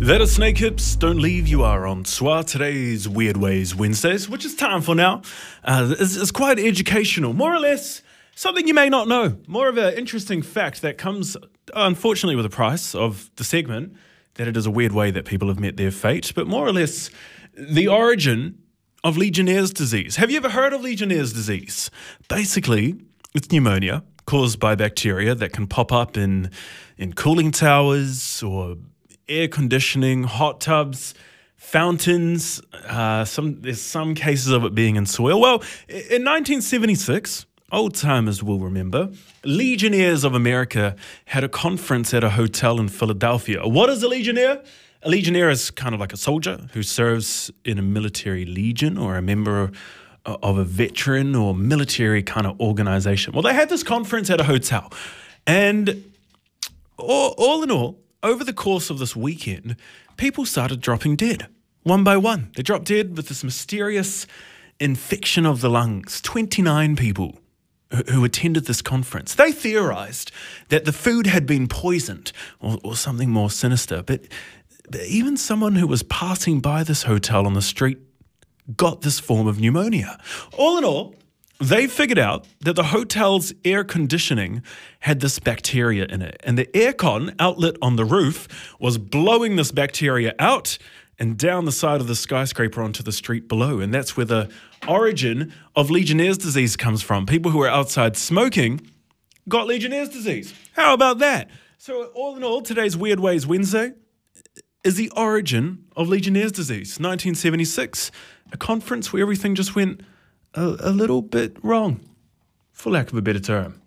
That is Snake Hips, Don't Leave. You are on SWA. Today's Weird Ways Wednesdays, which is time for now. It's quite educational, more or less something you may not know. More of an interesting fact that comes, unfortunately, with the price of the segment, that it is a weird way that people have met their fate, but more or less the origin of Legionnaire's disease. Have you ever heard of Legionnaire's disease? Basically, it's pneumonia caused by bacteria that can pop up in cooling towers or air conditioning, hot tubs, fountains. There's some cases of it being in soil. Well, in 1976, old timers will remember, Legionnaires of America had a conference at a hotel in Philadelphia. What is a Legionnaire? A Legionnaire is kind of like a soldier who serves in a military legion or a member of a veteran or military kind of organization. Well, they had this conference at a hotel, and all in all, over the course of this weekend, people started dropping dead, one by one. They dropped dead with this mysterious infection of the lungs. 29 people who attended this conference. They theorized that the food had been poisoned or something more sinister. But even someone who was passing by this hotel on the street got this form of pneumonia. All in all, they figured out that the hotel's air conditioning had this bacteria in it, and the aircon outlet on the roof was blowing this bacteria out and down the side of the skyscraper onto the street below. And that's where the origin of Legionnaire's disease comes from. People who were outside smoking got Legionnaire's disease. How about that? So all in all, today's Weird Ways Wednesday is the origin of Legionnaire's disease. 1976, a conference where everything just went a little bit wrong, for lack of a better term.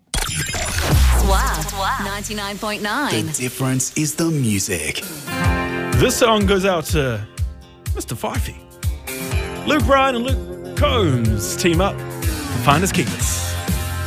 SWA 99.9. The difference is the music. This song goes out to Mr. Fifey. Luke Bryan and Luke Combs team up for Finders Keepers.